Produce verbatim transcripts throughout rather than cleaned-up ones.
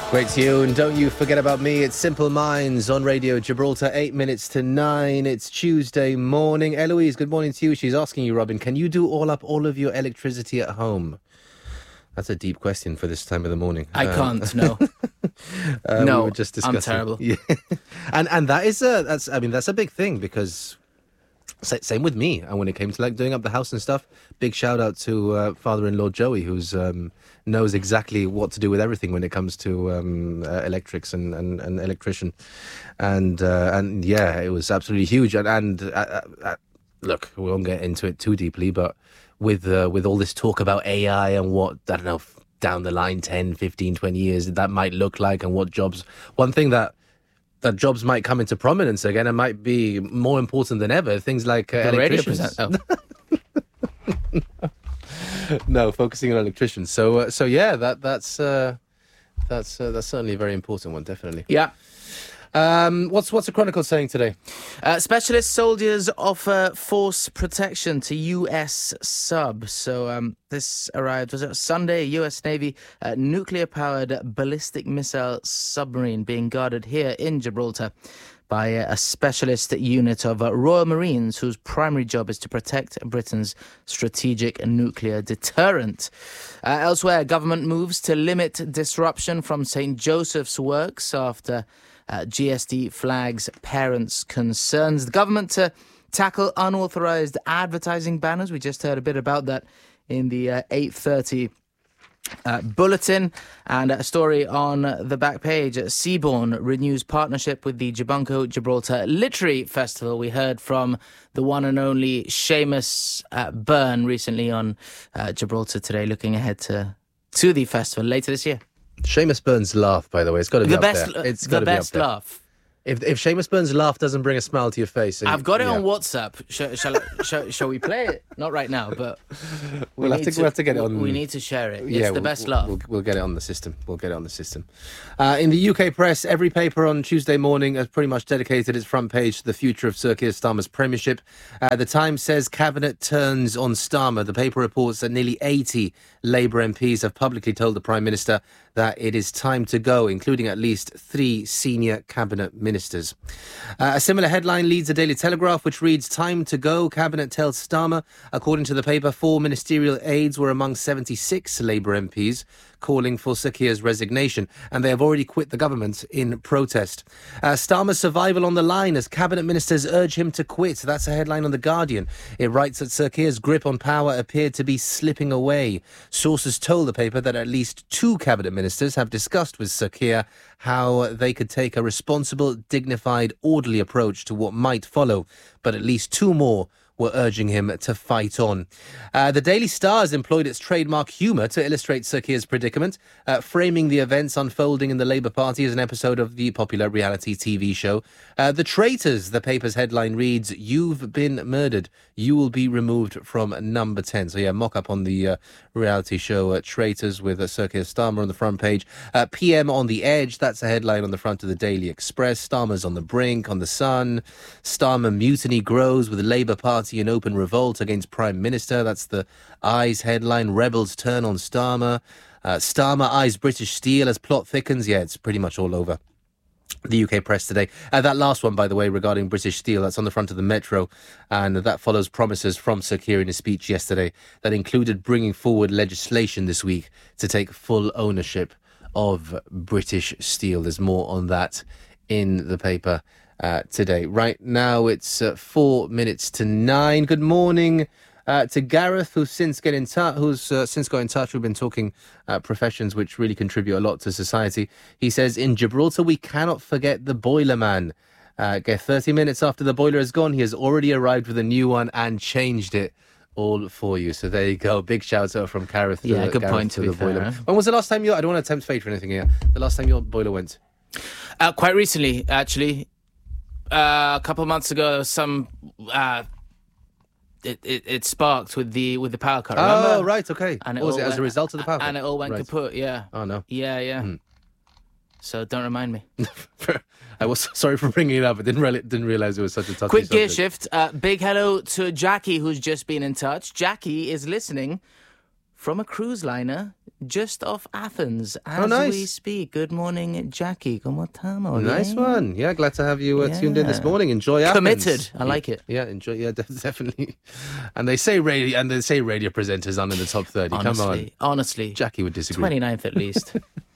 Great tune. Don't you forget about me. It's Simple Minds on Radio Gibraltar. Eight minutes to nine. It's Tuesday morning. Eloise, good morning to you. She's asking you, Robin, can you do all up all of your electricity at home? That's a deep question for this time of the morning. I um, can't, no. uh, no, we were just discussing. I'm terrible. Yeah. and and that is a, that's, I mean, that's a big thing because same with me. And when it came to like doing up the house and stuff, big shout out to uh, father-in-law Joey, who's um, knows exactly what to do with everything when it comes to um, uh, electrics and, and, and electrician. And uh, and yeah, it was absolutely huge. And, and uh, uh, look, we won't get into it too deeply, but with uh, with all this talk about A I and what, I don't know, down the line, ten, fifteen, twenty years, that might look like and what jobs, one thing that that jobs might come into prominence again and might be more important than ever, things like uh, electricians. Oh. No, focusing on electricians. So, uh, so yeah, that that's uh, that's uh, that's certainly a very important one, definitely. Yeah. Um, what's what's the Chronicle saying today? Uh, specialist soldiers offer force protection to U S sub. So um, this arrived, was it Sunday? U S Navy uh, nuclear-powered ballistic missile submarine being guarded here in Gibraltar by a specialist unit of uh, Royal Marines whose primary job is to protect Britain's strategic nuclear deterrent. Uh, elsewhere, government moves to limit disruption from Saint Joseph's Works after uh, G S D flags parents' concerns. The government to tackle unauthorised advertising banners. We just heard a bit about that in the uh, eight thirty Uh, bulletin, and a story on the back page. Seabourn renews partnership with the Jibunco Gibraltar Literary Festival. We heard from the one and only Seamus uh, Byrne recently on uh, Gibraltar Today, looking ahead to to the festival later this year. Seamus Byrne's laugh, by the way, it's got to be the up best, there. It's the got to be up best there. laugh. If if Seamus Byrne's laugh doesn't bring a smile to your face, I've got it yeah. on WhatsApp. Shall, shall, shall, shall we play it? Not right now, but we we'll, have to, to, we'll have to get it on. We need to share it. It's yeah, the we'll, best we'll, laugh. We'll, we'll get it on the system. We'll get it on the system. Uh, in the U K press, every paper on Tuesday morning has pretty much dedicated its front page to the future of Sir Keir Starmer's premiership. Uh, the Times says Cabinet turns on Starmer. The paper reports that nearly eighty Labour M Ps have publicly told the Prime Minister that it is time to go, including at least three senior cabinet ministers. Uh, a similar headline leads the Daily Telegraph, which reads, "Time to go, Cabinet tells Starmer." According to the paper, four ministerial aides were among seventy-six Labour M Ps calling for Sir Keir's resignation, and they have already quit the government in protest. Uh, Starmer's survival on the line as cabinet ministers urge him to quit. That's a headline on The Guardian. It writes that Sir Keir's grip on power appeared to be slipping away. Sources told the paper that at least two cabinet ministers have discussed with Sir Keir how they could take a responsible, dignified, orderly approach to what might follow, but at least two more were urging him to fight on. Uh, the Daily Star has employed its trademark humour to illustrate Sir Keir's predicament, uh, framing the events unfolding in the Labour Party as an episode of the popular reality T V show. Uh, the traitors, the paper's headline reads, "You've been murdered. You will be removed from number ten." So yeah, mock-up on the uh, reality show uh, Traitors with uh, Sir Keir Starmer on the front page. Uh, P M on the edge, that's a headline on the front of the Daily Express. Starmer's on the brink on the Sun. Starmer mutiny grows with the Labour Party in open revolt against Prime Minister. That's the Eyes headline. Rebels turn on Starmer. Uh, Starmer eyes British Steel as plot thickens. Yeah, it's pretty much all over the U K press today. Uh, that last one, by the way, regarding British Steel, that's on the front of the Metro, and that follows promises from Sir Keir in his speech yesterday that included bringing forward legislation this week to take full ownership of British Steel. There's more on that in the paper Uh, today. Right now, it's uh, four minutes to nine. Good morning uh, to Gareth, who's since get in touch. Who's uh, since got in touch. We've been talking uh, professions which really contribute a lot to society. He says, "In Gibraltar, we cannot forget the boiler man. Uh, get thirty minutes after the boiler is gone, he has already arrived with a new one and changed it all for you." So there you go. Big shout out from Gareth. Yeah, to, good Gareth point to, to be the boiler. fair. When was the last time you? I don't want to tempt fate for anything here. The last time your boiler went? Uh, quite recently, actually. Uh, a couple of months ago, there was some uh, it, it it sparked with the with the power cut. Remember? Oh, right, okay. And what was all it as went, a result of the power cut? And it all went right. kaput. Yeah. Oh no. Yeah, yeah. Hmm. So don't remind me. I was sorry for bringing it up. I didn't really didn't realize it was such a touchy Quick gear subject. shift. Uh, big hello to Jackie, who's just been in touch. Jackie is listening from a cruise liner just off Athens as Oh, nice. we speak. Good morning, Jackie. ¿Cómo estamos? Nice Yeah. one. Yeah, glad to have you uh, Yeah. tuned in this morning. Enjoy Athens. Committed. I like it. Yeah, enjoy. Yeah, definitely. And they say radio, and they say radio presenters aren't in the top thirty. Honestly, Come on, honestly. Jackie would disagree. twenty-ninth at least.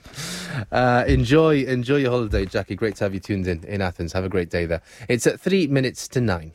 Uh, enjoy, enjoy your holiday, Jackie. Great to have you tuned in in Athens. Have a great day there. It's at three minutes to nine.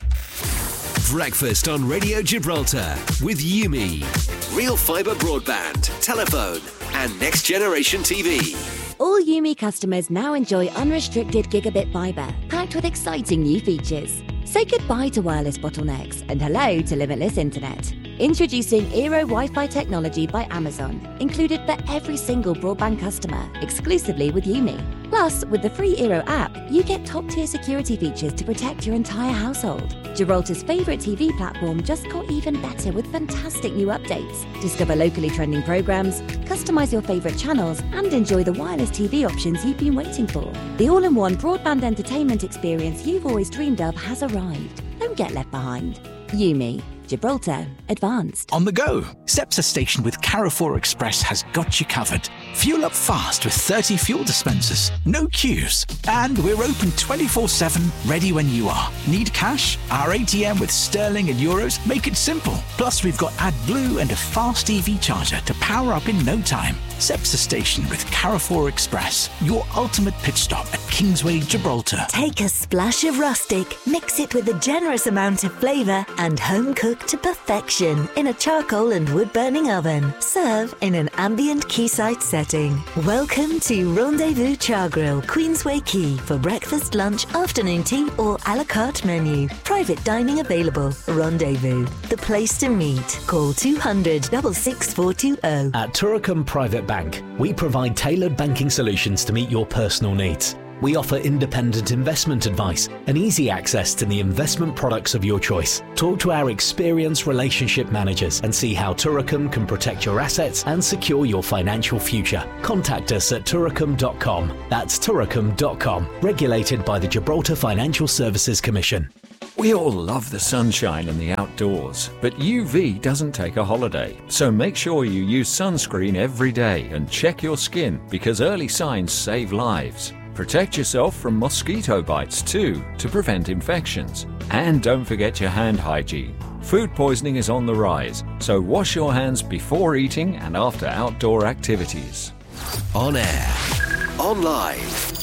Breakfast on Radio Gibraltar with Yumi. Real fibre broadband, telephone and next generation T V. All Yumi customers now enjoy unrestricted gigabit fibre, packed with exciting new features. Say goodbye to wireless bottlenecks and hello to limitless internet. Introducing Eero Wi-Fi technology by Amazon, included for every single broadband customer, exclusively with Yumi. Plus, with the free Eero app, you get top-tier security features to protect your entire household. Gibraltar's favourite T V platform just got even better with fantastic new updates. Discover locally trending programmes, customise your favourite channels, and enjoy the wireless T V options you've been waiting for. The all-in-one broadband entertainment experience you've always dreamed of has arrived. Don't get left behind. Yumi. Gibraltar Advanced. On the go, Cepsa Station with Carrefour Express has got you covered. Fuel up fast with thirty fuel dispensers, no queues, and we're open twenty-four seven, ready when you are. Need cash? Our A T M with sterling and euros make it simple. Plus, we've got AdBlue and a fast E V charger to power up in no time. Cepsa Station with Carrefour Express, your ultimate pit stop at Kingsway, Gibraltar. Take a splash of rustic, mix it with a generous amount of flavour, and home cook to perfection in a charcoal and wood-burning oven. Serve in an ambient quayside setting. Welcome to Rendezvous Char Grill, Queensway Quay, for breakfast, lunch, afternoon tea or a la carte menu. Private dining available. Rendezvous, the place to meet. Call two hundred, six six four two zero. At Turicum Private Bank, we provide tailored banking solutions to meet your personal needs. We offer independent investment advice and easy access to the investment products of your choice. Talk to our experienced relationship managers and see how Turicum can protect your assets and secure your financial future. Contact us at turicum dot com. That's turicum dot com. Regulated by the Gibraltar Financial Services Commission. We all love the sunshine and the outdoors, but U V doesn't take a holiday. So make sure you use sunscreen every day and check your skin, because early signs save lives. Protect yourself from mosquito bites too, to prevent infections. And don't forget your hand hygiene. Food poisoning is on the rise, so wash your hands before eating and after outdoor activities. On air, online,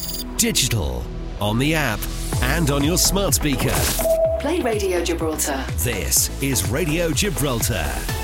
digital, on the app and on your smart speaker. Play Radio Gibraltar. This is Radio Gibraltar.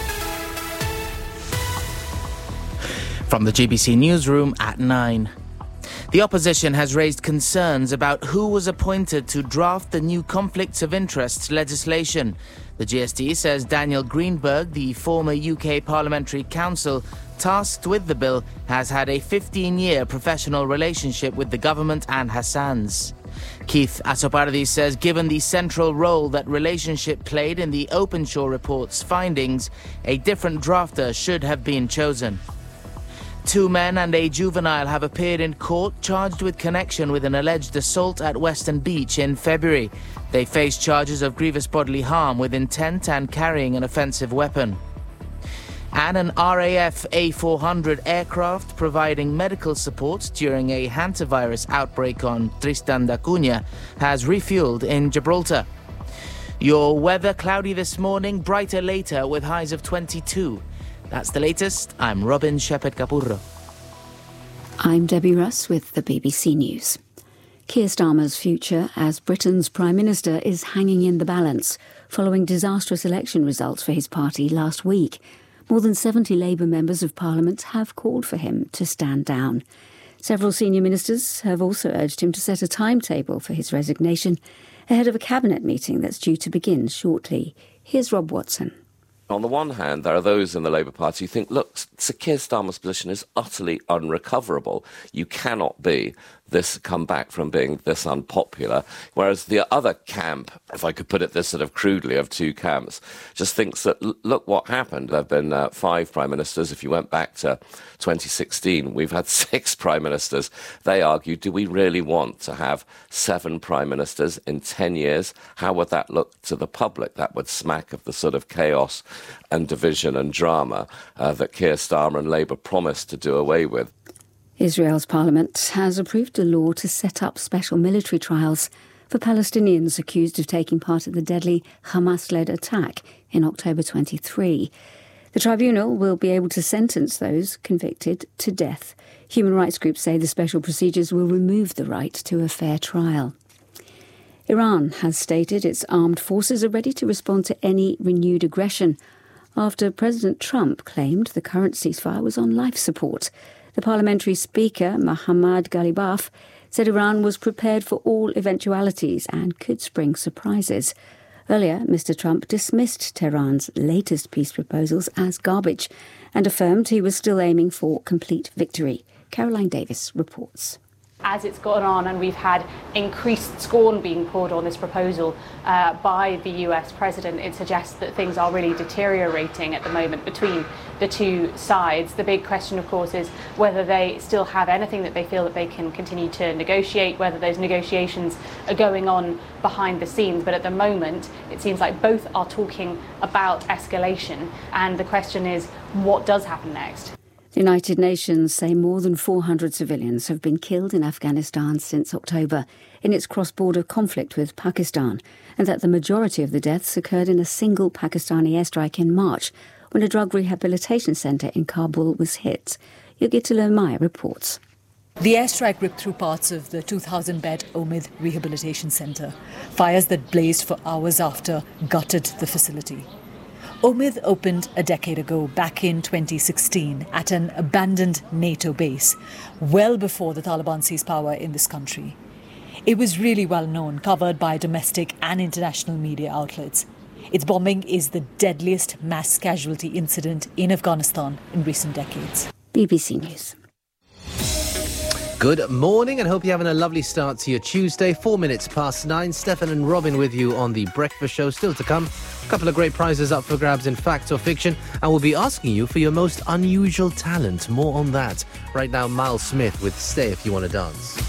From the G B C Newsroom at nine. The opposition has raised concerns about who was appointed to draft the new conflicts of interest legislation. The G S T says Daniel Greenberg, the former U K Parliamentary Counsel tasked with the bill, has had a fifteen-year professional relationship with the government and Hassan's. Keith Asopardi says given the central role that relationship played in the Openshaw report's findings, a different drafter should have been chosen. Two men and a juvenile have appeared in court charged with connection with an alleged assault at Western Beach in February. They face charges of grievous bodily harm with intent and carrying an offensive weapon. And an R A F A four hundred aircraft providing medical support during a hantavirus outbreak on Tristan da Cunha has refueled in Gibraltar. Your weather cloudy this morning, brighter later with highs of twenty-two. That's the latest. I'm Robin Shepherd-Capurro. I'm Debbie Russ with the B B C News. Keir Starmer's future as Britain's Prime Minister is hanging in the balance following disastrous election results for his party last week. More than seventy Labour members of Parliament have called for him to stand down. Several senior ministers have also urged him to set a timetable for his resignation ahead of a cabinet meeting that's due to begin shortly. Here's Rob Watson. On the one hand, there are those in the Labour Party who think, look, Sir Keir Starmer's position is utterly unrecoverable. You cannot be this come back from being this unpopular. Whereas the other camp, if I could put it this sort of crudely, of two camps, just thinks that, l- look what happened. There have been uh, five prime ministers. If you went back to twenty sixteen, we've had six prime ministers. They argue, do we really want to have seven prime ministers in ten years? How would that look to the public? That would smack of the sort of chaos and division and drama uh, that Keir Starmer and Labour promised to do away with. Israel's parliament has approved a law to set up special military trials for Palestinians accused of taking part in the deadly Hamas-led attack in October twenty-three. The tribunal will be able to sentence those convicted to death. Human rights groups say the special procedures will remove the right to a fair trial. Iran has stated its armed forces are ready to respond to any renewed aggression after President Trump claimed the current ceasefire was on life support. The parliamentary speaker, Mohammad Ghalibaf, said Iran was prepared for all eventualities and could spring surprises. Earlier, Mister Trump dismissed Tehran's latest peace proposals as garbage and affirmed he was still aiming for complete victory. Caroline Davis reports. As it's gone on and we've had increased scorn being poured on this proposal uh, by the U S president, it suggests that things are really deteriorating at the moment between the two sides. The big question, of course, is whether they still have anything that they feel that they can continue to negotiate, whether those negotiations are going on behind the scenes. But at the moment, it seems like both are talking about escalation. And the question is, what does happen next? The United Nations say more than four hundred civilians have been killed in Afghanistan since October in its cross-border conflict with Pakistan, and that the majority of the deaths occurred in a single Pakistani airstrike in March when a drug rehabilitation centre in Kabul was hit. Yogita Maya reports. The airstrike ripped through parts of the two thousand bed Omid Rehabilitation Centre. Fires that blazed for hours after gutted the facility. Omid opened a decade ago, back in twenty sixteen, at an abandoned NATO base, well before the Taliban seized power in this country. It was really well known, covered by domestic and international media outlets. Its bombing is the deadliest mass casualty incident in Afghanistan in recent decades. B B C News. Good morning and hope you're having a lovely start to your Tuesday. Four minutes past nine. Stefan and Robin with you on The Breakfast Show. Still to come, a couple of great prizes up for grabs in fact or fiction. And we'll be asking you for your most unusual talent. More on that. Right now, Miles Smith with Stay If You Want to Dance.